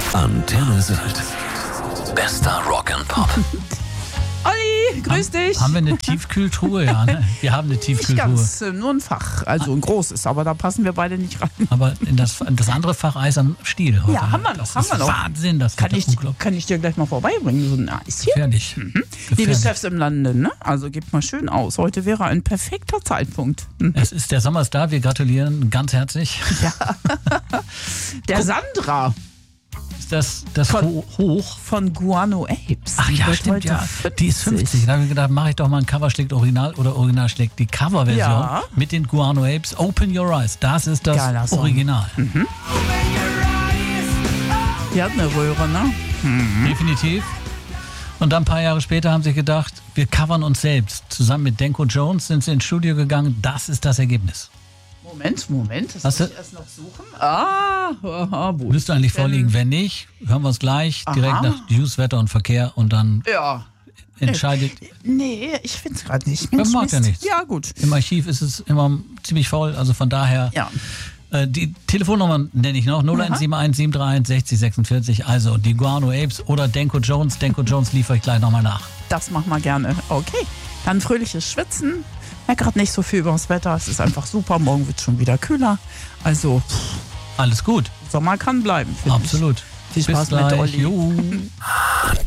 Antenne Sylt. Bester Rock and Pop. Olli, grüß dich. Haben wir eine Tiefkühltruhe? Ja, ne? Wir haben eine Nicht Tiefkühltruhe. ganz, nur ein Fach, also ein großes, aber da passen wir beide nicht rein. Aber in das andere Fach Eis am Stiel. Heute. Ja, haben wir noch, Das haben ist wir noch. Wahnsinn, das Kann wird unglaublich ich dir gleich mal vorbeibringen, so ein Eischen? gefährlich. Liebe Gefährlich. Chefs im Lande, ne? Also gebt mal schön aus. Heute wäre ein perfekter Zeitpunkt. Es ist der Sommer ist da, wir gratulieren ganz herzlich. Der Sandra Ist das hoch? von Guano Apes. Ach ja, wird stimmt, heute ja. Die ist 50. Da habe ich gedacht, mache ich doch mal ein Cover schlägt Original oder Original schlägt die Coverversion Ja. mit den Guano Apes. Open Your Eyes. Das ist das Geiler Song. Original. Die hat eine Röhre, ne? Definitiv. Und dann ein paar Jahre später haben sie gedacht, wir covern uns selbst. Zusammen mit Denko Jones sind sie ins Studio gegangen. Das ist das Ergebnis. Moment, das Hast muss du- ich erst noch suchen. Wo Müsste eigentlich vorliegen. Wenn nicht, hören wir uns gleich direkt Aha. nach News, Wetter und Verkehr und dann Ja. entscheidet. Nee, ich finde es gerade nicht. Das macht ja nichts. Ja, gut. Im Archiv ist es immer ziemlich voll, also von daher. Ja. Die Telefonnummer nenne ich noch, 0171 731 60 46, also die Guano Apes oder Denko Jones. Denko Jones liefere ich gleich nochmal nach. Das machen wir gerne. Okay. Dann fröhliches Schwitzen. Ja, gerade nicht so viel über das Wetter. Es ist einfach super. Morgen wird es schon wieder kühler. Also, Alles gut, Sommer kann bleiben, finde ich. absolut. Viel Spaß Bis gleich. mit Olli. Jo.